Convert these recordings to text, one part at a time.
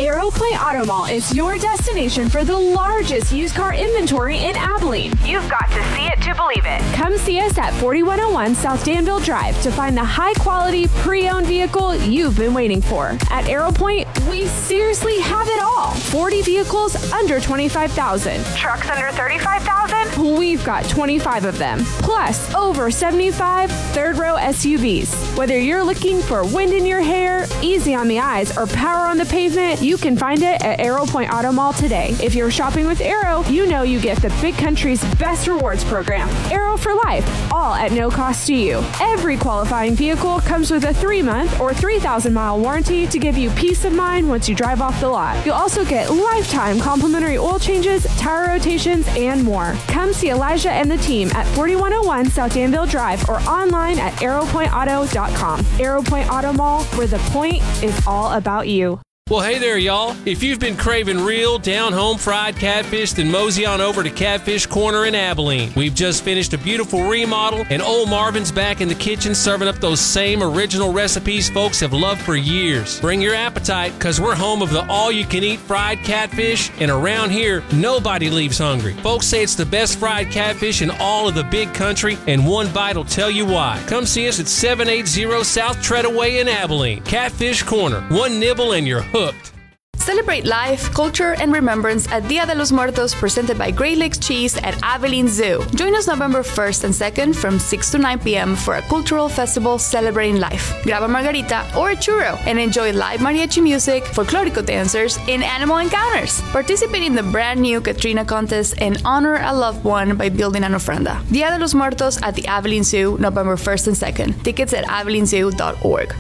Aeroplane Auto Mall is your destination for the largest used car inventory in Abilene. You've got to see it to believe it. Come see us at 4101 South Danville Drive to find the high-quality, pre-owned vehicle you've been waiting for. At AeroPoint, we seriously have it all. 40 vehicles under $25,000. Trucks under $35,000? We've got 25 of them. Plus, over 75 third-row SUVs. Whether you're looking for wind in your hair, easy on the eyes, or power on the pavement, you can find it at AeroPoint Auto Mall today. If you're shopping with Aero, you know you get the big country's best rewards program. Aero for life, all at no cost to you. Every qualifying vehicle comes with a 3-month or 3,000-mile warranty to give you peace of mind once you drive off the lot. You'll also get lifetime complimentary oil changes, tire rotations, and more. Come see Elijah and the team at 4101 South Danville Drive or online at aeropointauto.com. AeroPoint Auto Mall, where the point is all about you. Well, hey there, y'all. If you've been craving real, down-home fried catfish, then mosey on over to Catfish Corner in Abilene. We've just finished a beautiful remodel, and Old Marvin's back in the kitchen serving up those same original recipes folks have loved for years. Bring your appetite, because we're home of the all-you-can-eat fried catfish, and around here, nobody leaves hungry. Folks say it's the best fried catfish in all of the big country, and one bite will tell you why. Come see us at 780 South Treadaway in Abilene. Catfish Corner. One nibble and you're hooked. Celebrate life, culture, and remembrance at Dia de los Muertos presented by Great Lakes Cheese at Abilene Zoo. Join us November 1st and 2nd from 6 to 9 p.m. for a cultural festival celebrating life. Grab a margarita or a churro and enjoy live mariachi music, folklorico dancers, and animal encounters. Participate in the brand new Katrina contest and honor a loved one by building an ofrenda. Dia de los Muertos at the Abilene Zoo, November 1st and 2nd. Tickets at abilenezoo.org.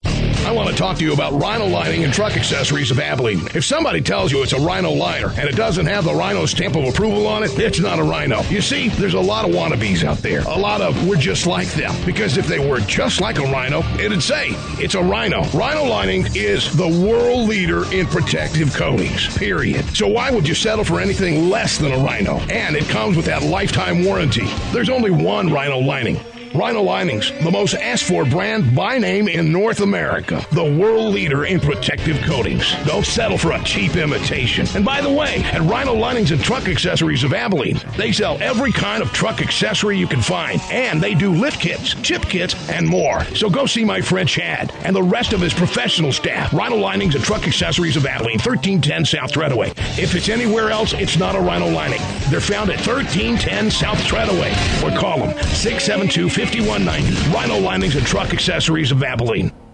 I want to talk to you about Rhino Lining and Truck Accessories of Abilene. If somebody tells you it's a Rhino liner and it doesn't have the Rhino stamp of approval on it, it's not a Rhino. You see, there's a lot of wannabes out there. A lot of we're just like them. Because if they were just like a Rhino, it'd say it's a Rhino. Rhino Lining is the world leader in protective coatings, period. So why would you settle for anything less than a Rhino? And it comes with that lifetime warranty. There's only one Rhino Lining. Rhino Linings, the most asked-for brand by name in North America. The world leader in protective coatings. Don't settle for a cheap imitation. And by the way, at Rhino Linings and Truck Accessories of Abilene, they sell every kind of truck accessory you can find. And they do lift kits, chip kits, and more. So go see my friend Chad and the rest of his professional staff. Rhino Linings and Truck Accessories of Abilene, 1310 South Treadaway. If it's anywhere else, it's not a Rhino Lining. They're found at 1310 South Treadaway. Or call them 672-5190. Rhino Linings and Truck Accessories of Abilene.